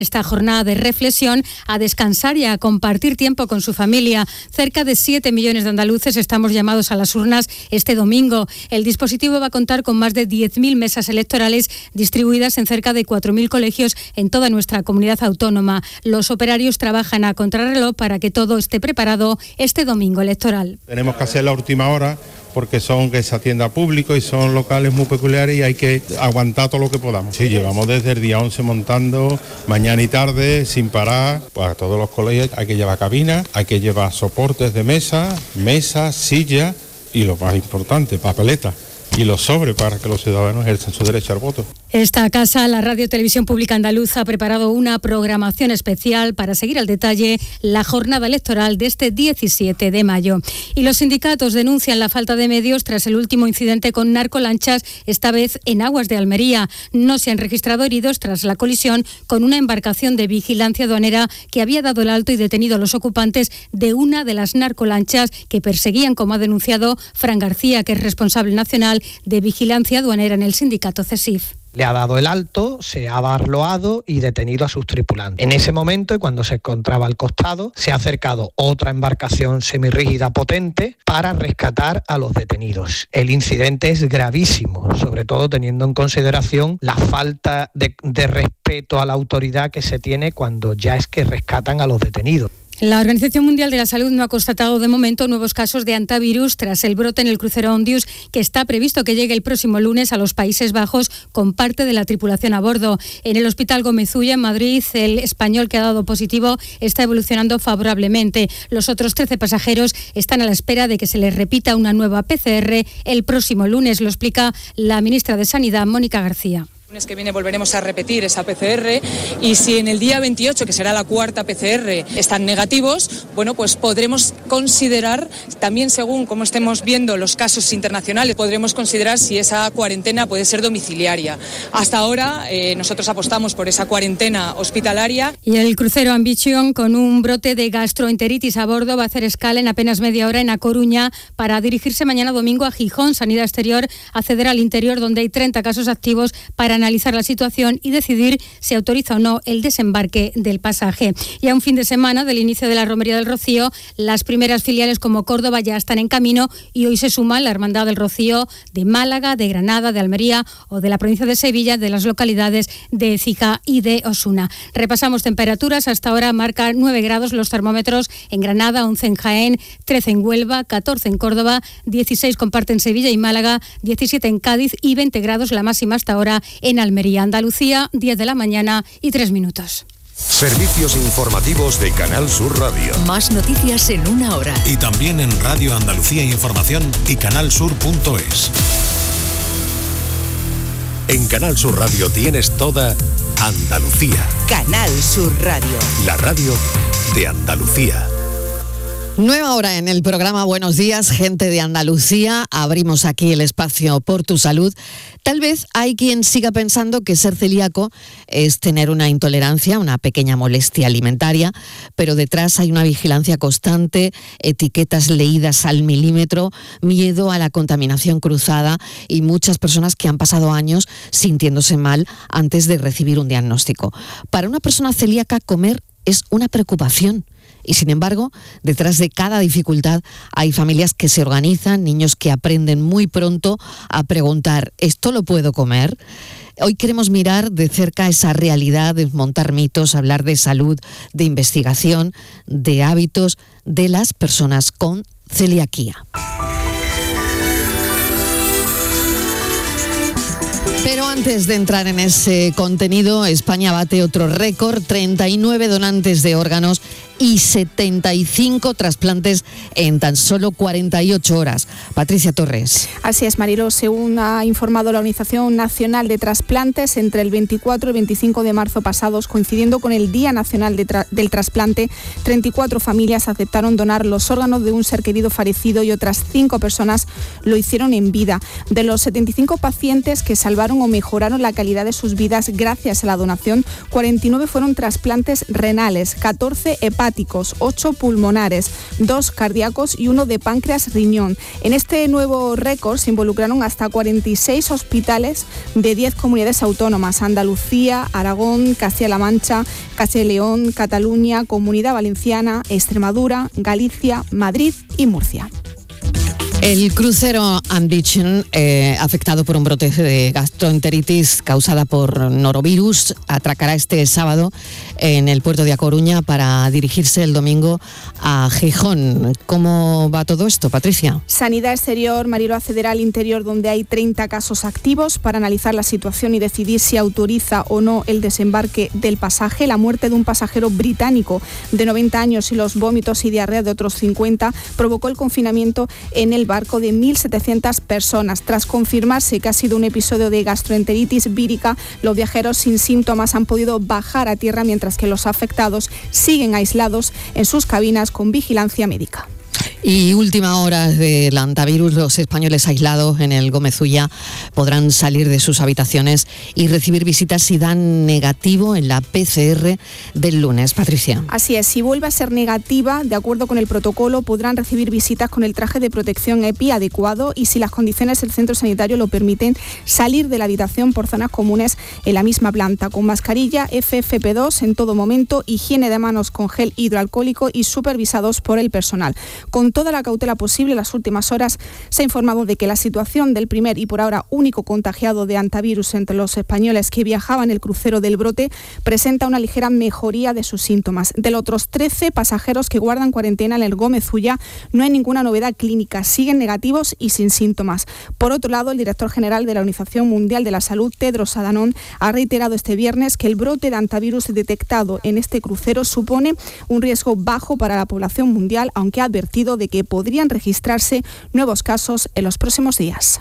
esta jornada de reflexión, a descansar y a compartir tiempo con su familia. Cerca de 7 millones de andaluces estamos llamados a las urnas este domingo. El dispositivo va a contar con más de 10.000 mesas electorales distribuidas en cerca de 4.000 colegios en toda nuestra comunidad autónoma. Los operarios trabajan a contrarreloj para que todo esté preparado este domingo electoral. Tenemos que hacer la última hora porque que se atienda a público y son locales muy peculiares y hay que aguantar todo lo que podamos. Sí, llevamos desde el día 11 montando, mañana y tarde, sin parar. Pues a todos los colegios hay que llevar cabinas, hay que llevar soportes de mesas, sillas y lo más importante, papeletas. Y los sobres para que los ciudadanos ejerzan su derecho al voto. Esta casa, la Radio Televisión Pública Andaluza, ha preparado una programación especial para seguir al detalle la jornada electoral de este 17 de mayo. Y los sindicatos denuncian la falta de medios tras el último incidente con narcolanchas, esta vez en aguas de Almería. No se han registrado heridos tras la colisión con una embarcación de vigilancia aduanera que había dado el alto y detenido a los ocupantes de una de las narcolanchas que perseguían, como ha denunciado Fran García, que es responsable nacional de vigilancia aduanera en el sindicato CESIF. Le ha dado el alto, se ha barloado y detenido a sus tripulantes. En ese momento, y cuando se encontraba al costado, se ha acercado otra embarcación semirrígida potente para rescatar a los detenidos. El incidente es gravísimo, sobre todo teniendo en consideración la falta de respeto a la autoridad que se tiene cuando ya es que rescatan a los detenidos. La Organización Mundial de la Salud no ha constatado de momento nuevos casos de hantavirus tras el brote en el crucero Ondius, que está previsto que llegue el próximo lunes a los Países Bajos con parte de la tripulación a bordo. En el Hospital Gómez Ulla, en Madrid, el español que ha dado positivo está evolucionando favorablemente. Los otros 13 pasajeros están a la espera de que se les repita una nueva PCR el próximo lunes, lo explica la ministra de Sanidad, Mónica García. El lunes que viene volveremos a repetir esa PCR y si en el día 28, que será la cuarta PCR, están negativos, bueno, pues podremos considerar, también según cómo estemos viendo los casos internacionales, podremos considerar si esa cuarentena puede ser domiciliaria. Hasta ahora nosotros apostamos por esa cuarentena hospitalaria. Y el crucero Ambition, con un brote de gastroenteritis a bordo, va a hacer escala en apenas media hora en A Coruña para dirigirse mañana domingo a Gijón. Sanidad Exterior acceder al interior, donde hay 30 casos activos, para analizar la situación y decidir si autoriza o no el desembarque del pasaje. Y a un fin de semana del inicio de la Romería del Rocío, las primeras filiales como Córdoba ya están en camino y hoy se suma la Hermandad del Rocío de Málaga, de Granada, de Almería o de la provincia de Sevilla, de las localidades de Écija y de Osuna. Repasamos temperaturas. Hasta ahora marca 9 grados los termómetros en Granada, 11 en Jaén, 13 en Huelva, 14 en Córdoba, 16 comparten Sevilla y Málaga, 17 en Cádiz y 20 grados la máxima hasta ahora en Almería. Andalucía, 10 de la mañana y 3 minutos. Servicios informativos de Canal Sur Radio. Más noticias en una hora. Y también en Radio Andalucía Información y canalsur.es. En Canal Sur Radio tienes toda Andalucía. Canal Sur Radio. La radio de Andalucía. Nueva hora en el programa Buenos Días, gente de Andalucía. Abrimos aquí el espacio por tu salud. Tal vez hay quien siga pensando que ser celíaco es tener una intolerancia, una pequeña molestia alimentaria, pero detrás hay una vigilancia constante, etiquetas leídas al milímetro, miedo a la contaminación cruzada y muchas personas que han pasado años sintiéndose mal antes de recibir un diagnóstico. Para una persona celíaca, comer es una preocupación. Y sin embargo, detrás de cada dificultad hay familias que se organizan, niños que aprenden muy pronto a preguntar, ¿esto lo puedo comer? Hoy queremos mirar de cerca esa realidad, desmontar mitos, hablar de salud, de investigación, de hábitos de las personas con celiaquía. Pero antes de entrar en ese contenido, España bate otro récord, 39 donantes de órganos y 75 trasplantes en tan solo 48 horas. Patricia Torres. Así es, Mariló. Según ha informado la Organización Nacional de Trasplantes, entre el 24 y el 25 de marzo pasados, coincidiendo con el Día Nacional del Trasplante, 34 familias aceptaron donar los órganos de un ser querido fallecido y otras 5 personas lo hicieron en vida. De los 75 pacientes que salvaron o mejoraron la calidad de sus vidas gracias a la donación. 49 fueron trasplantes renales, 14 hepáticos, 8 pulmonares, 2 cardíacos y 1 de páncreas-riñón. En este nuevo récord se involucraron hasta 46 hospitales de 10 comunidades autónomas: Andalucía, Aragón, Castilla-La Mancha, Castilla y León, Cataluña, Comunidad Valenciana, Extremadura, Galicia, Madrid y Murcia. El crucero Ambition, afectado por un brote de gastroenteritis causada por norovirus, atracará este sábado en el puerto de A Coruña para dirigirse el domingo a Gijón. ¿Cómo va todo esto, Patricia? Sanidad Exterior, Mariló, accederá al interior, donde hay 30 casos activos, para analizar la situación y decidir si autoriza o no el desembarque del pasaje. La muerte de un pasajero británico de 90 años y los vómitos y diarrea de otros 50 provocó el confinamiento en el barco de 1.700 personas. Tras confirmarse que ha sido un episodio de gastroenteritis vírica, los viajeros sin síntomas han podido bajar a tierra, mientras que los afectados siguen aislados en sus cabinas con vigilancia médica. Y última hora del antivirus: los españoles aislados en el Gómez Ulla podrán salir de sus habitaciones y recibir visitas si dan negativo en la PCR del lunes. Patricia. Así es, si vuelve a ser negativa, de acuerdo con el protocolo, podrán recibir visitas con el traje de protección EPI adecuado, y si las condiciones del centro sanitario lo permiten, salir de la habitación por zonas comunes en la misma planta, con mascarilla FFP2 en todo momento, higiene de manos con gel hidroalcohólico y supervisados por el personal. Con toda la cautela posible, en las últimas horas se ha informado de que la situación del primer y por ahora único contagiado de antivirus entre los españoles que viajaban en el crucero del brote presenta una ligera mejoría de sus síntomas. De los otros 13 pasajeros que guardan cuarentena en el Gómez Ulla, no hay ninguna novedad clínica, siguen negativos y sin síntomas. Por otro lado, el director general de la Organización Mundial de la Salud, Tedros Adhanom, ha reiterado este viernes que el brote de antivirus detectado en este crucero supone un riesgo bajo para la población mundial, aunque ha advertido de que podrían registrarse nuevos casos en los próximos días.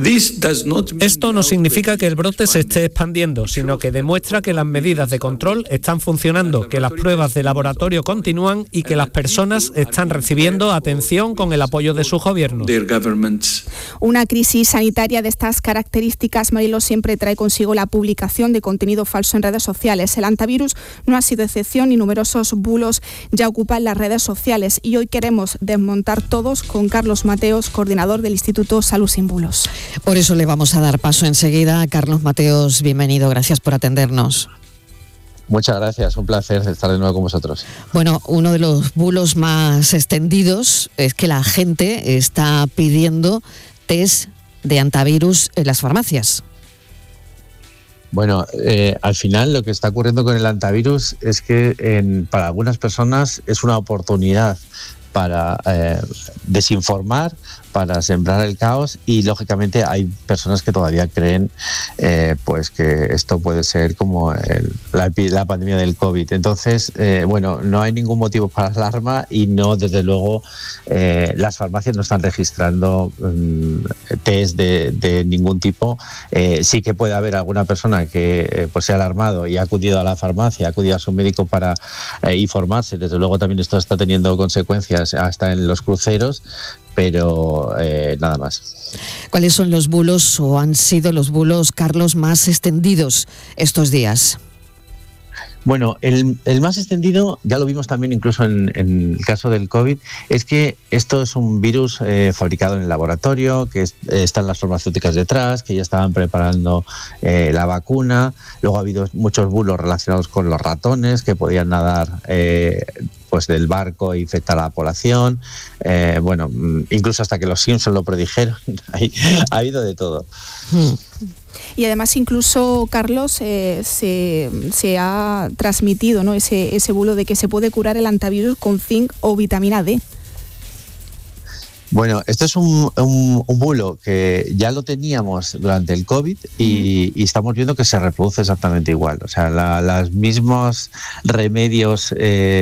Esto no significa que el brote se esté expandiendo, sino que demuestra que las medidas de control están funcionando, que las pruebas de laboratorio continúan y que las personas están recibiendo atención con el apoyo de sus gobiernos. Una crisis sanitaria de estas características, Mariló, siempre trae consigo la publicación de contenido falso en redes sociales. El antivirus no ha sido excepción y numerosos bulos ya ocupan las redes sociales. Y hoy queremos desmontar todos con Carlos Mateos, coordinador del Instituto Salud Sin Bulos. Por eso le vamos a dar paso enseguida. Carlos Mateos, bienvenido, gracias por atendernos. Muchas gracias, un placer estar de nuevo con vosotros. Bueno, uno de los bulos más extendidos es que la gente está pidiendo test de antivirus en las farmacias. Bueno, al final lo que está ocurriendo con el antivirus es que para algunas personas es una oportunidad para desinformar, para sembrar el caos, y lógicamente hay personas que todavía creen pues que esto puede ser como la pandemia del COVID. Entonces, bueno, no hay ningún motivo para alarma y no, desde luego, las farmacias no están registrando test de ningún tipo. Sí que puede haber alguna persona que pues se ha alarmado y ha acudido a la farmacia, ha acudido a su médico para informarse. Desde luego también esto está teniendo consecuencias hasta en los cruceros, pero nada más. ¿Cuáles son los bulos o han sido los bulos, Carlos, más extendidos estos días? Bueno, el más extendido, ya lo vimos también incluso en el caso del COVID, es que esto es un virus fabricado en el laboratorio, que están las farmacéuticas detrás, que ya estaban preparando la vacuna. Luego ha habido muchos bulos relacionados con los ratones que podían nadar pues del barco e infectar a la población. Bueno, incluso hasta que los Simpson lo predijeron. Ha habido de todo. Y además incluso, Carlos, se ha transmitido, ¿no?, ese bulo de que se puede curar el antivirus con zinc o vitamina D. Bueno, esto es un bulo que ya lo teníamos durante el COVID y estamos viendo que se reproduce exactamente igual. O sea, los mismos remedios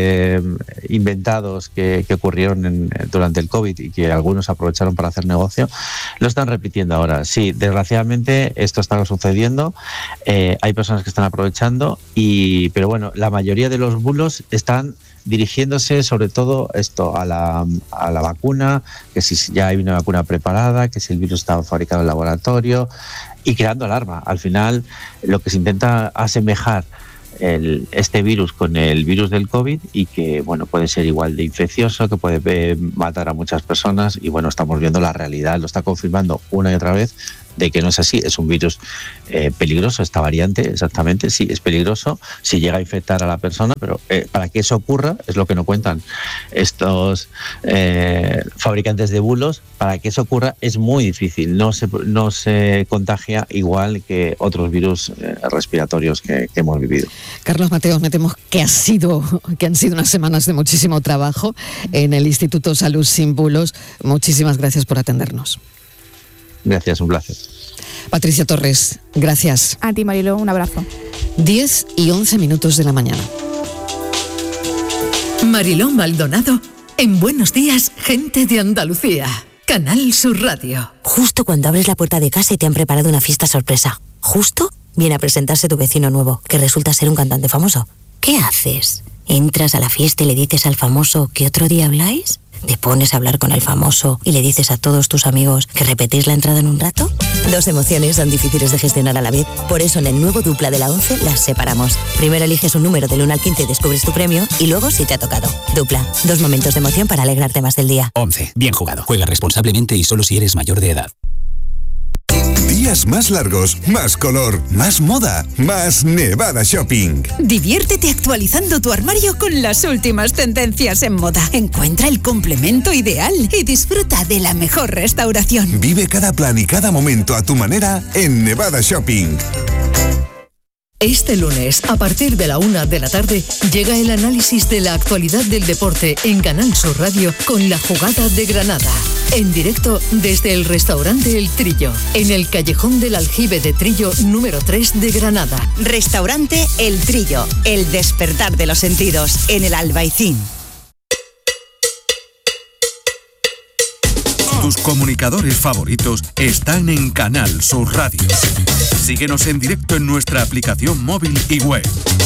inventados que ocurrieron durante el COVID y que algunos aprovecharon para hacer negocio, lo están repitiendo ahora. Sí, desgraciadamente esto está sucediendo. Hay personas que están aprovechando, pero bueno, la mayoría de los bulos están dirigiéndose sobre todo a la vacuna, que que si ya hay una vacuna preparada, que si el virus estaba fabricado en laboratorio, y creando alarma. Al final, lo que se intenta asemejar este virus con el virus del COVID, y que bueno, puede ser igual de infeccioso, que puede matar a muchas personas, y bueno, estamos viendo la realidad, lo está confirmando una y otra vez de que no es así. Es un virus peligroso, esta variante, exactamente, sí, es peligroso si llega a infectar a la persona, pero para que eso ocurra, es lo que no cuentan estos fabricantes de bulos, para que eso ocurra es muy difícil, no se contagia igual que otros virus respiratorios que hemos vivido. Carlos Mateos, me temo que han sido unas semanas de muchísimo trabajo en el Instituto Salud Sin Bulos. Muchísimas gracias por atendernos. Gracias, un placer. Patricia Torres, gracias. A ti, Mariló, un abrazo. 10:11 de la mañana. Mariló Maldonado en Buenos Días, Gente de Andalucía. Canal Sur Radio. Justo cuando abres la puerta de casa y te han preparado una fiesta sorpresa. Justo viene a presentarse tu vecino nuevo, que resulta ser un cantante famoso. ¿Qué haces? ¿Entras a la fiesta y le dices al famoso que otro día habláis? ¿Te pones a hablar con el famoso y le dices a todos tus amigos que repetís la entrada en un rato? Dos emociones son difíciles de gestionar a la vez. Por eso en el nuevo Dupla de la 11 las separamos. Primero eliges un número del 1 al 15 y descubres tu premio, y luego si te ha tocado. Dupla, 2 momentos de emoción para alegrarte más del día. 11. Bien jugado. Juega responsablemente y solo si eres mayor de edad. Días más largos, más color, más moda, más Nevada Shopping. Diviértete actualizando tu armario con las últimas tendencias en moda. Encuentra el complemento ideal y disfruta de la mejor restauración. Vive cada plan y cada momento a tu manera en Nevada Shopping. Este lunes, a partir de la 1 de la tarde, llega el análisis de la actualidad del deporte en Canal Sur Radio con La Jugada de Granada. En directo desde el restaurante El Trillo, en el callejón del Aljibe de Trillo número 3 de Granada. Restaurante El Trillo, el despertar de los sentidos, en el Albaicín. Tus comunicadores favoritos están en Canal Sur Radio. Síguenos en directo en nuestra aplicación móvil y web.